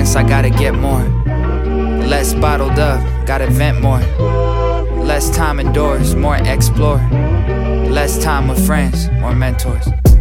less, I gotta get more. Less bottled up, gotta vent more. Less time indoors, more explore. Less time with friends, more mentors.